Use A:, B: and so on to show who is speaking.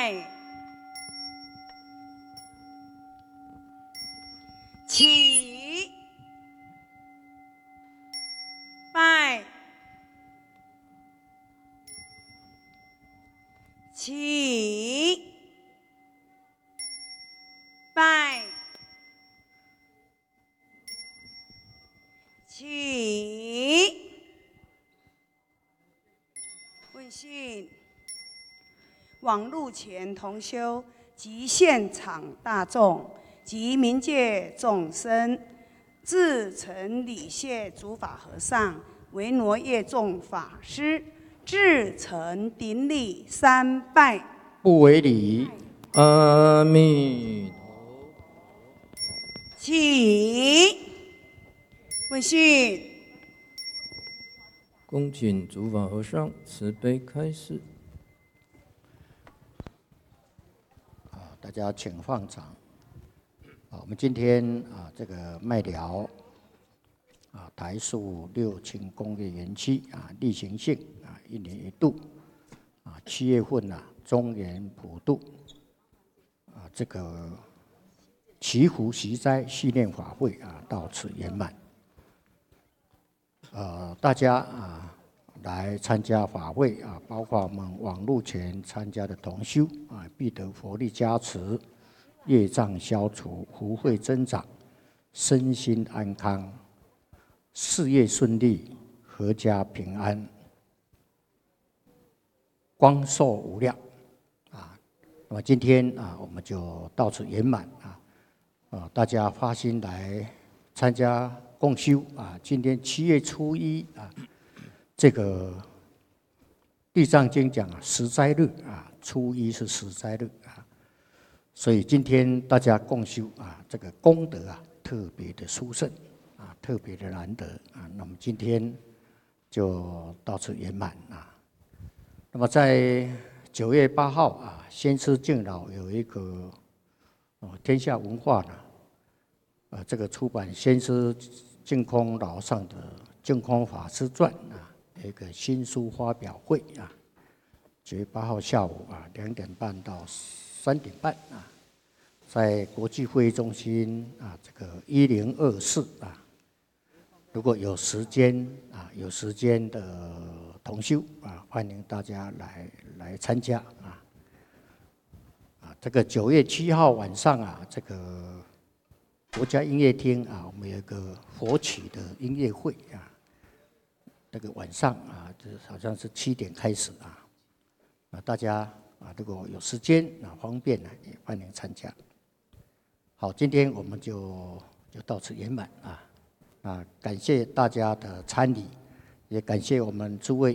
A: 拜，起，拜，起，拜，起。问讯：网路前同修及现场大众及冥界众生，自成礼谢诸法和尚为挪业众法师，至诚顶礼三拜。
B: 不为礼。阿弥陀
A: 起。问讯：
B: 恭请诸法和尚慈悲开示。
C: 大家请放掌。我们今天这个麦寮台塑六轻工业园区例行性1年1度7月份中元普渡这个祈福习斋系列法会到此圆满。大家来参加法会包括我们网路前参加的同修必得佛力加持，业障消除，福慧增长，身心安康，事业顺利，阖家平安，光寿无量那么今天我们就到此圆满大家发心来参加共修今天7月初1这个地藏经讲十斋日初1是十斋日所以今天大家共修这个功德特别的殊胜特别的难得那么今天就到此圆满那么在9月8号先师敬老有一个天下文化这个出版先师净空老上的《净空法师传》有一个新书发表会9月8号下午2点半到3点半在国际会议中心这个1024如果有时间的同修欢迎大家来参加这个9月7号晚上这个国家音乐厅我们有一个佛曲的音乐会那个晚上这好像是7点开始大家如果有时间方便也欢迎参加。好，今天我们就到此圆满感谢大家的参与，也感谢我们诸位